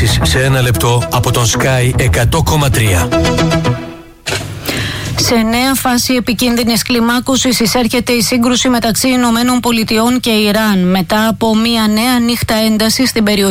ειδήσεις σε ένα λεπτό από τον Sky 100,3. Σε νέα φάση επικίνδυνης κλιμάκωσης εισέρχεται η σύγκρουση μεταξύ Ηνωμένων Πολιτειών και Ιράν μετά από μια νέα νύχτα έντασης στην περιοχή